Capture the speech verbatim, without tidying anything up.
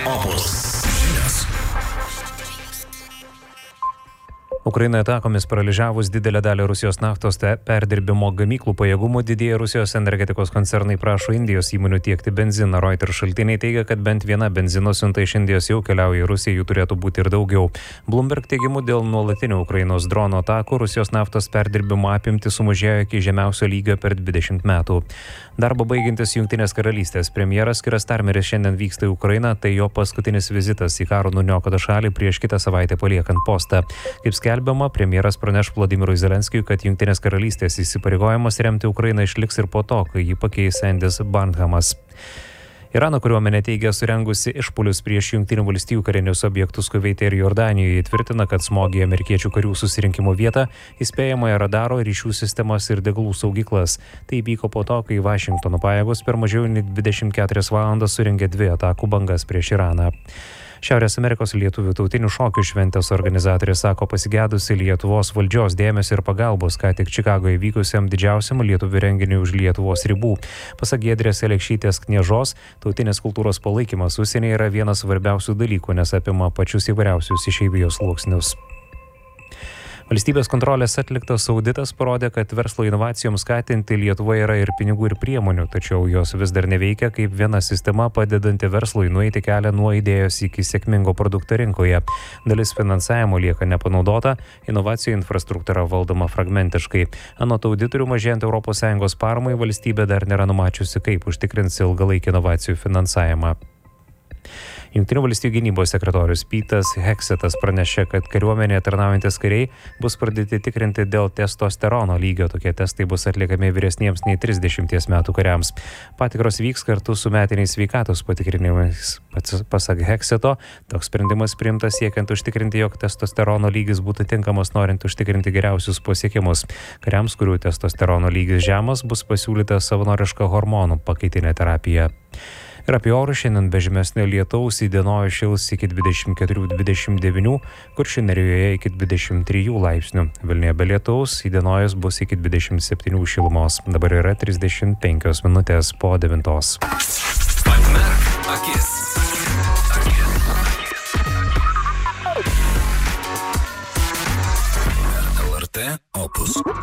Opus žinios. Ukrainoje atakomis paralyžiavus didelę dalį Rusijos naftos perdirbimo gamyklų pajėgumų didėja Rusijos energetikos koncernai prašo Indijos įmonių tiekti benziną. Reuters šaltiniai teigia, kad bent viena benzino siunta iš Indijos jau keliauja į Rusiją, jų turėtų būti ir daugiau. Bloomberg teigimu, dėl nuolatinių Ukrainos drono atakų Rusijos naftos perdirbimo apimtis sumažėjo iki žemiausio lygio per dvidešimt metų. Darbą baigiantis Jungtinės karalystės premjeras Kiras Starmeris šiandien vyksta į Ukrainą, tai jo paskutinis vizitas į karo nuniokotą šalį prieš kitą savaitę paliekant postą. Kaip skelbiama, premjeras praneš Vladimirui Zelenskiui, kad Jungtinės karalystės įsipareigojimas remti Ukrainą išliks ir po to, kai jį pakeis Andis Barnhamas. Irano kariuomenė teigia surengusi išpuolius prieš Jungtinių valstijų karinius objektus Kuveite ir Jordanijoje. Tvirtina, kad smogė amerikiečių karių susirinkimo vietą, įspėjamąją radaro, ryšių sistemas ir degalų saugyklas. Tai vyko po to, kai Vašingtono pajėgos per mažiau nei dvidešimt keturias valandas surengė dvi atakų bangas prieš Iraną. Šiaurės Amerikos lietuvių tautinių šokių šventės organizatorė sako pasigedusi Lietuvos valdžios dėmesio ir pagalbos, ką tik Čikagoje vykusiam didžiausiam lietuvių renginiui už Lietuvos ribų. Pasak Giedrės Elekšytės Kniežos, tautinės kultūros palaikymas užsienyje yra vienas svarbiausių dalykų, nes apima pačius įvairiausius išeivijos sluoksnius. Valstybės kontrolės atliktas auditas parodė, kad verslo inovacijoms skatinti Lietuvoje yra ir pinigų ir priemonių, tačiau jos vis dar neveikia kaip viena sistema padedanti verslui nueiti kelią nuo idėjos iki sėkmingo produkto rinkoje. Dalis finansavimo lieka nepanaudota, inovacijų infrastruktūra valdoma fragmentiškai. Anot auditorių, mažėjant Europos Sąjungos paramai, valstybė dar nėra numačiusi, kaip užtikrins ilgalaikį inovacijų finansavimą. Jungtinių valstijų gynybos sekretorius Petas Heksetas pranešė, kad kariuomenėje tarnaujantis kariai bus pradėti tikrinti dėl testosterono lygio. Tokie testai bus atliekami vyresniems nei trisdešimties metų kariams. Patikros vyks kartu su metiniais sveikatos patikrinimais. Pasak Hekseto, toks sprendimas priimtas siekiant užtikrinti, jog testosterono lygis būtų tinkamas norint užtikrinti geriausius pasiekimus. Kariams, kurių testosterono lygis žemas, bus pasiūlyta savanoriška hormonų pakaitinė terapija. Ir apie orus šiandien be žymesnio lietaus įdienojus šils iki dvidešimt keturių dvidešimt devynių, Kuršių nerijoje iki dvidešimt trijų laipsnių. Vilniuje be lietaus įdienojus bus iki dvidešimt septynių šilumos. Dabar yra trisdešimt penkios minutės po devintos. Atmerk akis. L R T Opus.